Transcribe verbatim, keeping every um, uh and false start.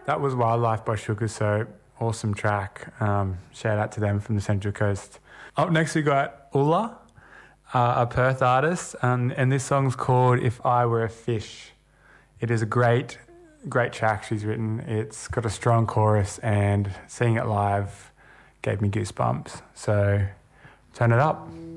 That was Wildlife by Sugar Soap. Awesome track. Um, shout out to them from the Central Coast. Up next we got Ulla, uh, a Perth artist, and, and this song's called If I Were a Fish. It is a great, great track she's written. It's got a strong chorus, and seeing it live gave me goosebumps. So turn it up.